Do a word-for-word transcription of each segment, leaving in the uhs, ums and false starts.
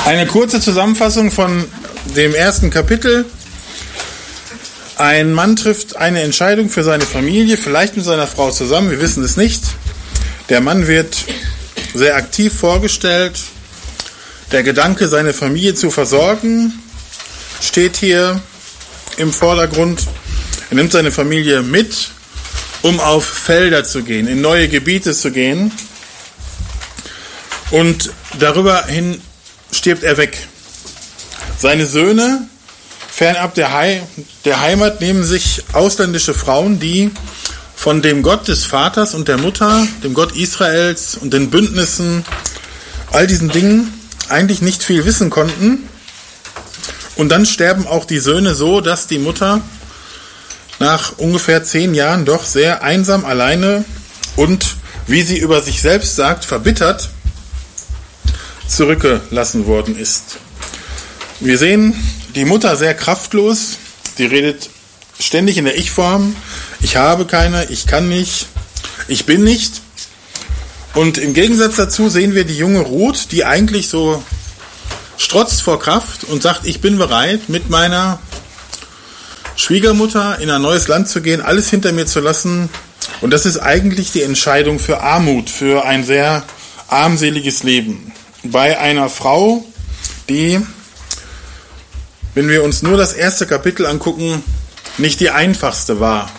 Eine kurze Zusammenfassung von dem ersten Kapitel. Ein Mann trifft eine Entscheidung für seine Familie, vielleicht mit seiner Frau zusammen, wir wissen es nicht. Der Mann wird sehr aktiv vorgestellt. Der Gedanke, seine Familie zu versorgen, steht hier im Vordergrund. Er nimmt seine Familie mit, um auf Felder zu gehen, in neue Gebiete zu gehen. Und darüber hin stirbt er weg. Seine Söhne, fernab der, Hei- der Heimat, nehmen sich ausländische Frauen, die von dem Gott des Vaters und der Mutter, dem Gott Israels und den Bündnissen, all diesen Dingen eigentlich nicht viel wissen konnten. Und dann sterben auch die Söhne so, dass die Mutter nach ungefähr zehn Jahren doch sehr einsam, alleine und, wie sie über sich selbst sagt, verbittert zurückgelassen worden ist. Wir sehen die Mutter sehr kraftlos. Sie redet ständig in der Ich-Form. Ich habe keine, ich kann nicht, ich bin nicht. Und im Gegensatz dazu sehen wir die junge Ruth, die eigentlich so strotzt vor Kraft und sagt, ich bin bereit, mit meiner Schwiegermutter in ein neues Land zu gehen, alles hinter mir zu lassen. Und das ist eigentlich die Entscheidung für Armut, für ein sehr armseliges Leben. Bei einer Frau, die, wenn wir uns nur das erste Kapitel angucken, nicht die einfachste war.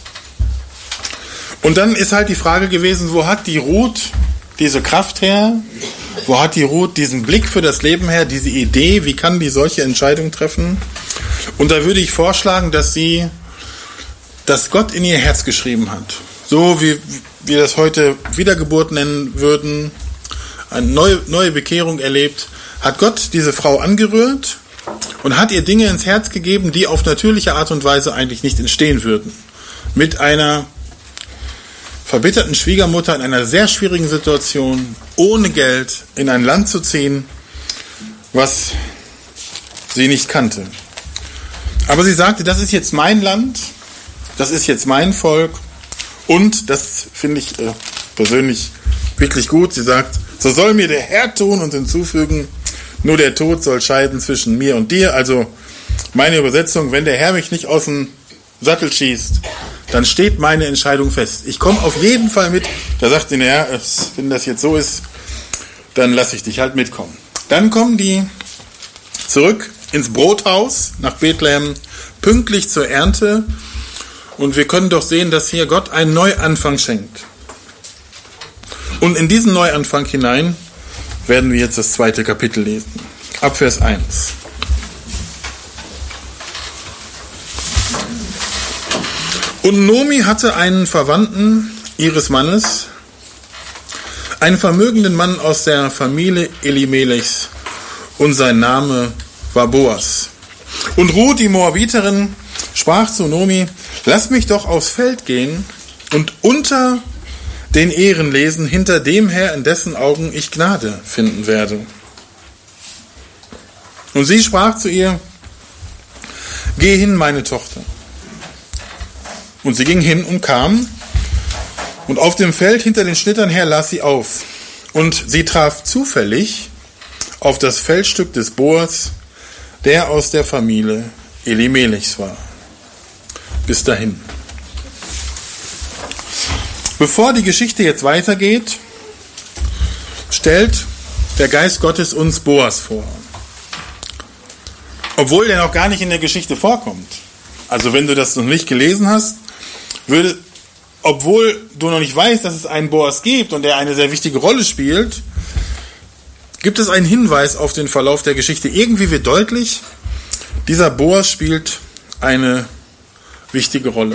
Und dann ist halt die Frage gewesen, wo hat die Ruth diese Kraft her? Wo hat die Ruth diesen Blick für das Leben her, diese Idee, wie kann die solche Entscheidungen treffen? Und da würde ich vorschlagen, dass sie, dass Gott in ihr Herz geschrieben hat. So wie wir das heute Wiedergeburt nennen würden, eine neue, neue Bekehrung erlebt, hat Gott diese Frau angerührt und hat ihr Dinge ins Herz gegeben, die auf natürliche Art und Weise eigentlich nicht entstehen würden. Mit einer verbitterten Schwiegermutter in einer sehr schwierigen Situation, ohne Geld, in ein Land zu ziehen, was sie nicht kannte. Aber sie sagte, das ist jetzt mein Land, das ist jetzt mein Volk und, das finde ich äh, persönlich wirklich gut, sie sagt, so soll mir der Herr tun und hinzufügen, nur der Tod soll scheiden zwischen mir und dir. Also meine Übersetzung, wenn der Herr mich nicht aus dem Sattel schießt, dann steht meine Entscheidung fest. Ich komme auf jeden Fall mit. Da sagt der Herr, wenn das jetzt so ist, dann lasse ich dich halt mitkommen. Dann kommen die zurück ins Brothaus nach Bethlehem, pünktlich zur Ernte. Und wir können doch sehen, dass hier Gott einen Neuanfang schenkt. Und in diesen Neuanfang hinein werden wir jetzt das zweite Kapitel lesen. Ab Vers eins. Und Nomi hatte einen Verwandten ihres Mannes, einen vermögenden Mann aus der Familie Elimelechs, und sein Name war Boas. Und Ruth, die Moabiterin, sprach zu Nomi, lass mich doch aufs Feld gehen und unter den Ehren lesen, hinter dem Herr, in dessen Augen ich Gnade finden werde. Und sie sprach zu ihr, geh hin, meine Tochter. Und sie ging hin und kam, und auf dem Feld hinter den Schnittern her las sie auf. Und sie traf zufällig auf das Feldstück des Boas, der aus der Familie Elimelechs war. Bis dahin. Bevor die Geschichte jetzt weitergeht, stellt der Geist Gottes uns Boas vor. Obwohl der noch gar nicht in der Geschichte vorkommt. Also wenn du das noch nicht gelesen hast, würde, obwohl du noch nicht weißt, dass es einen Boas gibt und der eine sehr wichtige Rolle spielt, gibt es einen Hinweis auf den Verlauf der Geschichte. Irgendwie wird deutlich, dieser Boas spielt eine wichtige Rolle.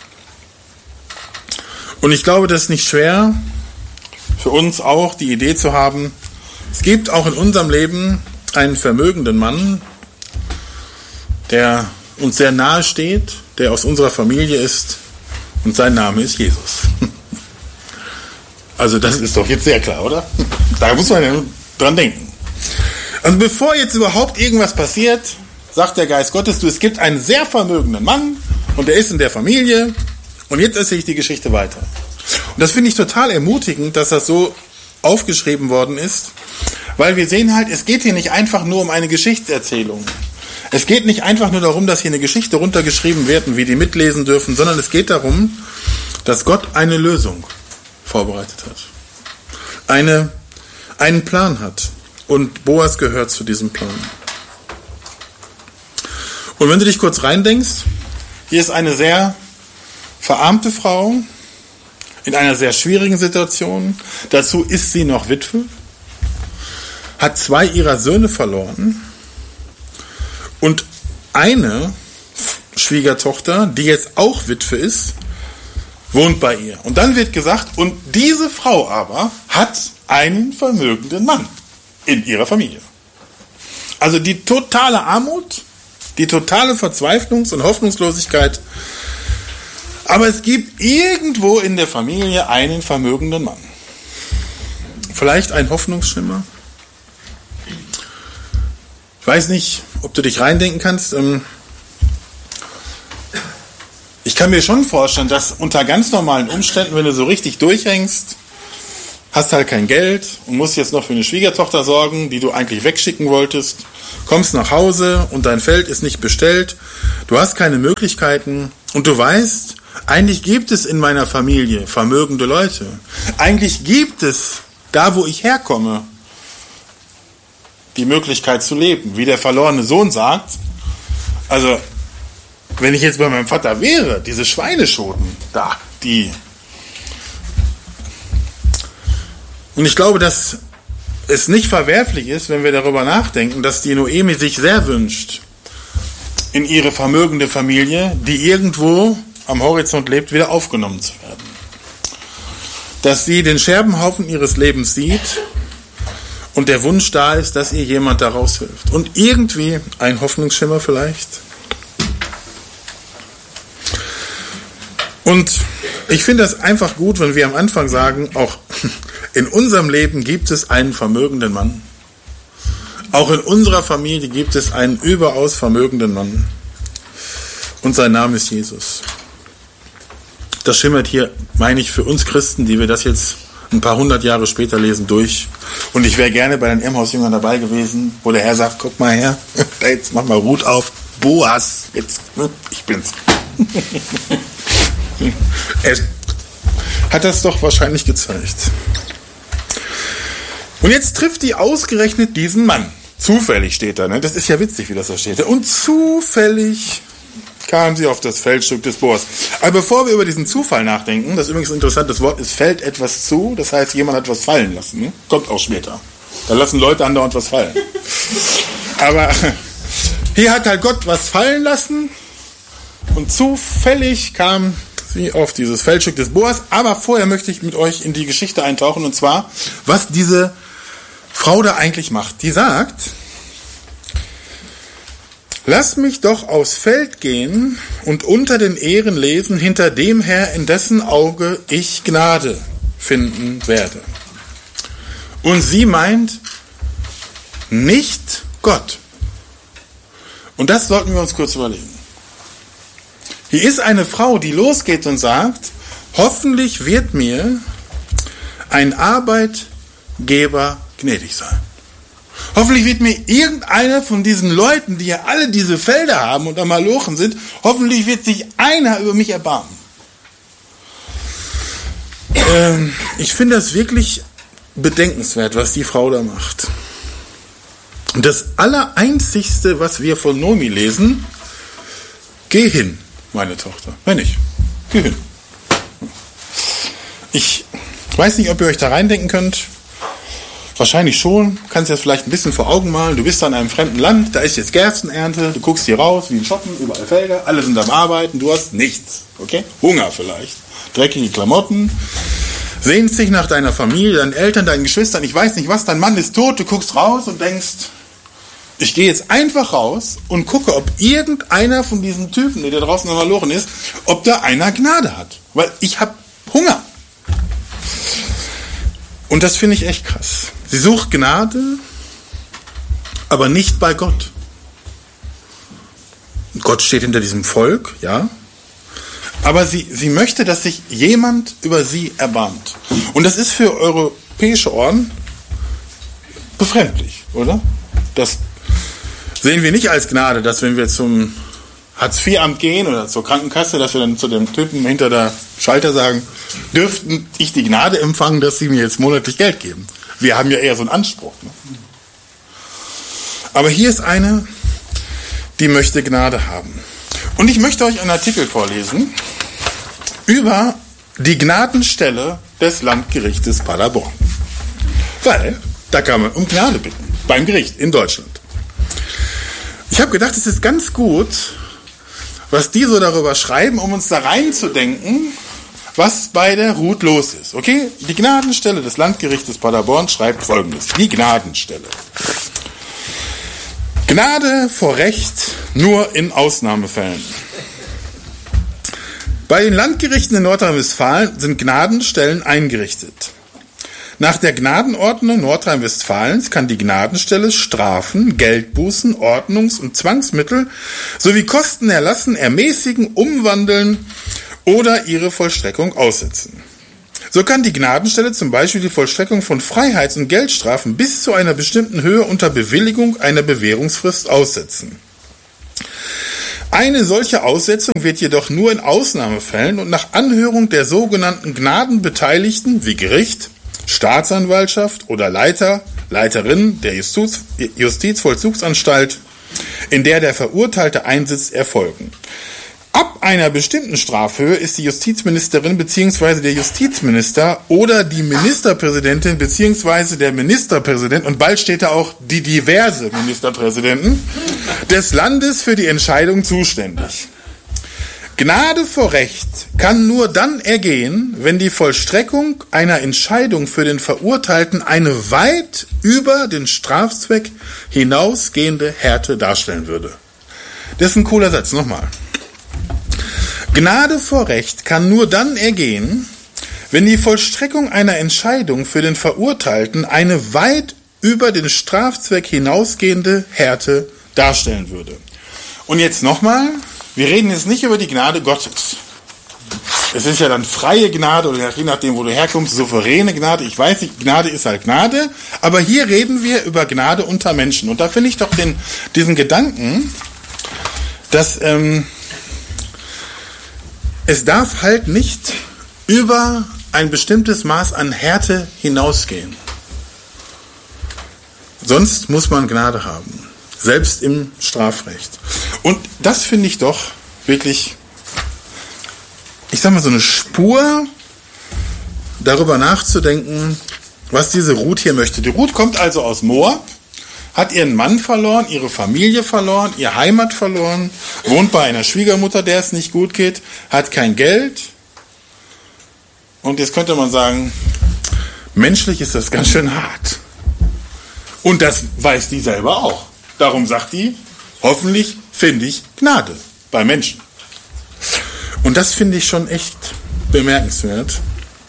Und ich glaube, das ist nicht schwer für uns auch, die Idee zu haben, es gibt auch in unserem Leben einen vermögenden Mann, der uns sehr nahe steht, der aus unserer Familie ist, und sein Name ist Jesus. Also das ist doch jetzt sehr klar, oder? Da muss man ja dran denken. Also bevor jetzt überhaupt irgendwas passiert, sagt der Geist Gottes, du, es gibt einen sehr vermögenden Mann und der ist in der Familie. Und jetzt erzähle ich die Geschichte weiter. Und das finde ich total ermutigend, dass das so aufgeschrieben worden ist, Weil wir sehen halt, es geht hier nicht einfach nur um eine Geschichtserzählung. Es geht nicht einfach nur darum, dass hier eine Geschichte runtergeschrieben wird und wir die mitlesen dürfen, sondern es geht darum, dass Gott eine Lösung vorbereitet hat. Eine, einen Plan hat. Und Boas gehört zu diesem Plan. Und wenn du dich kurz reindenkst, hier ist eine sehr verarmte Frau in einer sehr schwierigen Situation. Dazu ist sie noch Witwe, hat zwei ihrer Söhne verloren und eine Schwiegertochter, die jetzt auch Witwe ist, wohnt bei ihr. Und dann wird gesagt, und diese Frau aber hat einen vermögenden Mann in ihrer Familie. Also die totale Armut, die totale Verzweiflungs- und Hoffnungslosigkeit. Aber es gibt irgendwo in der Familie einen vermögenden Mann. Vielleicht ein Hoffnungsschimmer. Ich weiß nicht, ob du dich reindenken kannst. Ich kann mir schon vorstellen, dass unter ganz normalen Umständen, wenn du so richtig durchhängst, hast halt kein Geld und musst jetzt noch für eine Schwiegertochter sorgen, die du eigentlich wegschicken wolltest, kommst nach Hause und dein Feld ist nicht bestellt, du hast keine Möglichkeiten und du weißt, eigentlich gibt es in meiner Familie vermögende Leute. Eigentlich gibt es, da wo ich herkomme, die Möglichkeit zu leben. Wie der verlorene Sohn sagt, also wenn ich jetzt bei meinem Vater wäre, diese Schweineschoten, da, die. Und ich glaube, dass es nicht verwerflich ist, wenn wir darüber nachdenken, dass die Noemi sich sehr wünscht, in ihre vermögende Familie, die irgendwo am Horizont lebt, wieder aufgenommen zu werden. Dass sie den Scherbenhaufen ihres Lebens sieht und der Wunsch da ist, dass ihr jemand daraus hilft. Und irgendwie ein Hoffnungsschimmer vielleicht. Und ich finde das einfach gut, wenn wir am Anfang sagen, auch in unserem Leben gibt es einen vermögenden Mann. Auch in unserer Familie gibt es einen überaus vermögenden Mann. Und sein Name ist Jesus. Das schimmert hier, meine ich, für uns Christen, die wir das jetzt ein paar hundert Jahre später lesen, durch. Und ich wäre gerne bei den Emmaus-Jüngern dabei gewesen, wo der Herr sagt, guck mal her, jetzt mach mal Ruth auf, Boas, jetzt, ich bin's. Er hat das doch wahrscheinlich gezeigt. Und jetzt trifft die ausgerechnet diesen Mann. Zufällig steht da, ne? Das ist ja witzig, wie das da steht. Und zufällig kam sie auf das Feldstück des Boas. Aber bevor wir über diesen Zufall nachdenken, das ist übrigens ein interessantes Wort, es fällt etwas zu, das heißt, jemand hat was fallen lassen. Ne? Kommt auch später. Da lassen Leute andauernd was fallen. Aber hier hat halt Gott was fallen lassen und zufällig kam sie auf dieses Feldstück des Boas. Aber vorher möchte ich mit euch in die Geschichte eintauchen, und zwar, was diese Frau da eigentlich macht. Die sagt, lass mich doch aufs Feld gehen und unter den Ähren lesen, hinter dem Herr, in dessen Auge ich Gnade finden werde. Und sie meint nicht Gott. Und das sollten wir uns kurz überlegen. Hier ist eine Frau, die losgeht und sagt, hoffentlich wird mir ein Arbeitgeber gnädig sein. Hoffentlich wird mir irgendeiner von diesen Leuten, die ja alle diese Felder haben und am Malochen sind, hoffentlich wird sich einer über mich erbarmen. Ähm, ich finde das wirklich bedenkenswert, was die Frau da macht. Und das Allereinzigste, was wir von Noemi lesen, geh hin, meine Tochter. Wenn nicht, geh hin. Ich weiß nicht, ob ihr euch da reindenken könnt. Wahrscheinlich schon. Kannst dir das vielleicht ein bisschen vor Augen malen. Du bist da in einem fremden Land, da ist jetzt Gerstenernte, du guckst hier raus wie ein Schoppen, überall Felder, alle sind am Arbeiten, du hast nichts. Okay? Hunger vielleicht. Dreckige Klamotten. Sehnst dich nach deiner Familie, deinen Eltern, deinen Geschwistern, ich weiß nicht was, dein Mann ist tot, du guckst raus und denkst, ich gehe jetzt einfach raus und gucke, ob irgendeiner von diesen Typen, der da draußen am Malochen ist, ob da einer Gnade hat. Weil ich habe Hunger. Und das finde ich echt krass. Sie sucht Gnade, aber nicht bei Gott. Gott steht hinter diesem Volk, ja. Aber sie, sie möchte, dass sich jemand über sie erbarmt. Und das ist für europäische Ohren befremdlich, oder? Das sehen wir nicht als Gnade, dass wenn wir zum Hartz-vier-Amt gehen oder zur Krankenkasse, dass wir dann zu dem Typen hinter der Schalter sagen, dürften ich die Gnade empfangen, dass sie mir jetzt monatlich Geld geben. Wir haben ja eher so einen Anspruch. Ne? Aber hier ist eine, die möchte Gnade haben. Und ich möchte euch einen Artikel vorlesen über die Gnadenstelle des Landgerichtes Paderborn. Weil da kann man um Gnade bitten, beim Gericht in Deutschland. Ich habe gedacht, es ist ganz gut, was die so darüber schreiben, um uns da reinzudenken, was bei der Ruth los ist. Okay? Die Gnadenstelle des Landgerichtes Paderborn schreibt Folgendes. Die Gnadenstelle. Gnade vor Recht nur in Ausnahmefällen. Bei den Landgerichten in Nordrhein-Westfalen sind Gnadenstellen eingerichtet. Nach der Gnadenordnung Nordrhein-Westfalens kann die Gnadenstelle Strafen, Geldbußen, Ordnungs- und Zwangsmittel sowie Kosten erlassen, ermäßigen, umwandeln oder ihre Vollstreckung aussetzen. So kann die Gnadenstelle zum Beispiel die Vollstreckung von Freiheits- und Geldstrafen bis zu einer bestimmten Höhe unter Bewilligung einer Bewährungsfrist aussetzen. Eine solche Aussetzung wird jedoch nur in Ausnahmefällen und nach Anhörung der sogenannten Gnadenbeteiligten wie Gericht, Staatsanwaltschaft oder Leiter, Leiterin der Justiz, Justizvollzugsanstalt, in der der Verurteilte einsitzt, erfolgen. Ab einer bestimmten Strafhöhe ist die Justizministerin bzw. der Justizminister oder die Ministerpräsidentin bzw. der Ministerpräsident, und bald steht da auch die diverse Ministerpräsidenten, des Landes für die Entscheidung zuständig. Gnade vor Recht kann nur dann ergehen, wenn die Vollstreckung einer Entscheidung für den Verurteilten eine weit über den Strafzweck hinausgehende Härte darstellen würde. Das ist ein cooler Satz, nochmal. Gnade vor Recht kann nur dann ergehen, wenn die Vollstreckung einer Entscheidung für den Verurteilten eine weit über den Strafzweck hinausgehende Härte darstellen würde. Und jetzt nochmal, wir reden jetzt nicht über die Gnade Gottes. Es ist ja dann freie Gnade oder je nachdem, wo du herkommst, souveräne Gnade. Ich weiß nicht, Gnade ist halt Gnade, aber hier reden wir über Gnade unter Menschen. Und da finde ich doch den, diesen Gedanken, dass ähm, es darf halt nicht über ein bestimmtes Maß an Härte hinausgehen. Sonst muss man Gnade haben. Selbst im Strafrecht. Und das finde ich doch wirklich, ich sag mal, so eine Spur, darüber nachzudenken, was diese Ruth hier möchte. Die Ruth kommt also aus Moab, hat ihren Mann verloren, ihre Familie verloren, ihre Heimat verloren, wohnt bei einer Schwiegermutter, der es nicht gut geht, hat kein Geld. Und jetzt könnte man sagen, menschlich ist das ganz schön hart. Und das weiß die selber auch. Darum sagt die, hoffentlich finde ich Gnade bei Menschen. Und das finde ich schon echt bemerkenswert.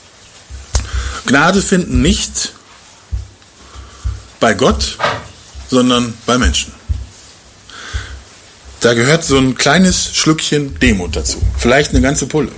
Gnade finden nicht bei Gott, sondern bei Menschen. Da gehört so ein kleines Schlückchen Demut dazu. Vielleicht eine ganze Pulle.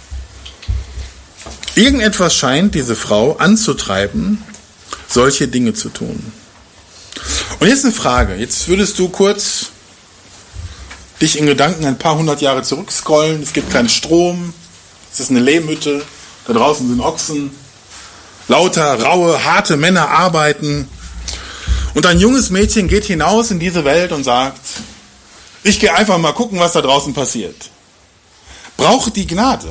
Irgendetwas scheint diese Frau anzutreiben, solche Dinge zu tun. Und jetzt eine Frage. Jetzt würdest du kurz dich in Gedanken ein paar hundert Jahre zurückscrollen. Es gibt keinen Strom. Es ist eine Lehmhütte. Da draußen sind Ochsen. Lauter, raue, harte Männer arbeiten. Und ein junges Mädchen geht hinaus in diese Welt und sagt, ich gehe einfach mal gucken, was da draußen passiert. Braucht die Gnade?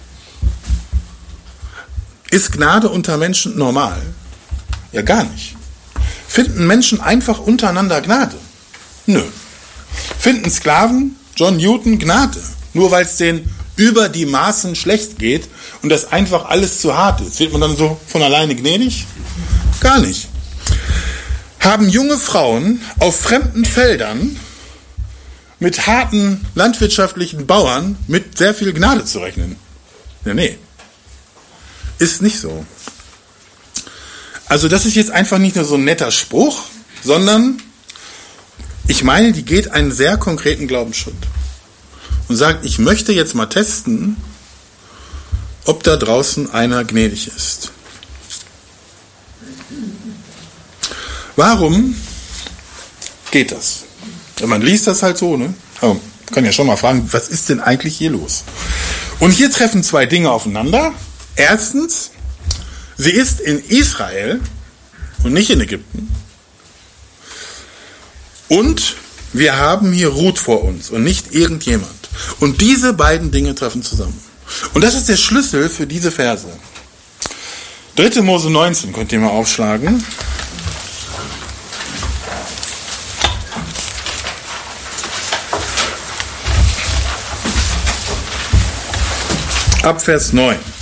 Ist Gnade unter Menschen normal? Ja, gar nicht. Finden Menschen einfach untereinander Gnade? Nö. Finden Sklaven, John Newton, Gnade? Nur weil es denen über die Maßen schlecht geht und das einfach alles zu hart ist. Wird man dann so von alleine gnädig? Gar nicht. Haben junge Frauen auf fremden Feldern mit harten landwirtschaftlichen Bauern mit sehr viel Gnade zu rechnen? Ja, nee. Ist nicht so. Also das ist jetzt einfach nicht nur so ein netter Spruch, sondern ich meine, die geht einen sehr konkreten Glaubensschritt und sagt, ich möchte jetzt mal testen, ob da draußen einer gnädig ist. Warum geht das? Man liest das halt so, ne? Aber man kann ja schon mal fragen, was ist denn eigentlich hier los? Und hier treffen zwei Dinge aufeinander. Erstens, sie ist in Israel und nicht in Ägypten. Und wir haben hier Ruth vor uns und nicht irgendjemand. Und diese beiden Dinge treffen zusammen. Und das ist der Schlüssel für diese Verse. dritte Mose neunzehn könnt ihr mal aufschlagen. Ab Vers neun.